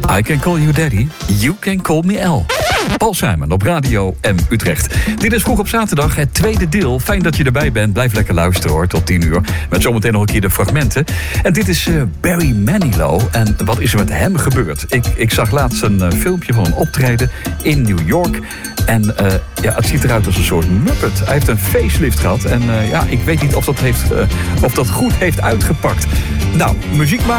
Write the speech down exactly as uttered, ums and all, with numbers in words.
I can call you daddy, you can call me L. Paul Simon op Radio M Utrecht. Dit is Vroeg op zaterdag, het tweede deel. Fijn dat je erbij bent. Blijf lekker luisteren hoor, tot tien uur. Met zometeen nog een keer de fragmenten. En dit is uh, Barry Manilow. En wat is er met hem gebeurd? Ik, ik zag laatst een uh, filmpje van een optreden in New York. En uh, ja, het ziet eruit als een soort Muppet. Hij heeft een facelift gehad. En uh, ja, ik weet niet of dat, heeft, uh, of dat goed heeft uitgepakt. Nou, muziek maken.